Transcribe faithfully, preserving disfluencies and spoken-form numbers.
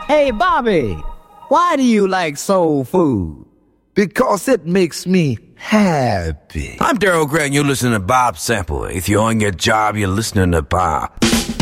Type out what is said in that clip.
Hey, Bobby, why do you like soul food? Because it makes me happy. I'm Daryl Gray, and you're listening to Bob Sample. If you're on your job, you're listening to Bob.